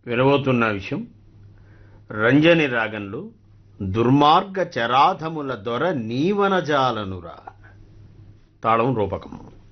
వినబోతున్న విషయం రంజని రాగంలో దుర్మార్గ చరాధముల దొర నీవనజాలనురా. తాళం రూపకం.